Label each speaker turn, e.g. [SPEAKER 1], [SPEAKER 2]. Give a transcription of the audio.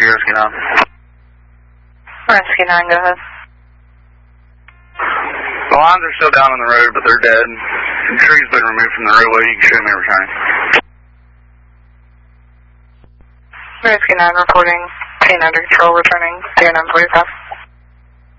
[SPEAKER 1] Rescue 9.
[SPEAKER 2] Rescue 9, go ahead.
[SPEAKER 1] The lines are still down on the road, but they're dead. The tree's been removed from the roadway. You can show me returning.
[SPEAKER 2] Rescue 9 reporting. Pain under control, returning 0945.